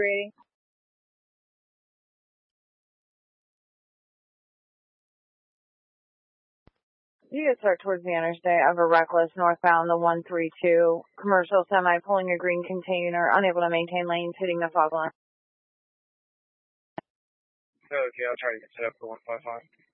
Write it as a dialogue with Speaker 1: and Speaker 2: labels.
Speaker 1: rating. You get start towards the interstate of a reckless northbound, the 132 commercial semi pulling a green container, unable to maintain lanes, hitting the fog line.
Speaker 2: Okay, I'll try to get set up for 155.